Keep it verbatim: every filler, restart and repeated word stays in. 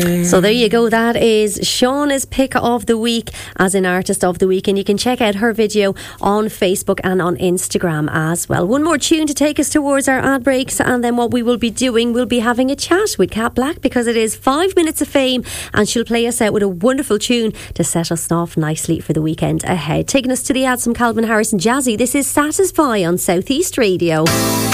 So there you go, that is Shauna's pick of the week as an artist of the week, and you can check out her video on Facebook and on Instagram as well. One more tune to take us towards our ad breaks, and then what we will be doing, we'll be having a chat with Kat Black, because it is five minutes of fame and she'll play us out with a wonderful tune to set us off nicely for the weekend ahead. Taking us to the ads from Calvin Harris and Jazzy, this is Satisfy on Southeast Radio.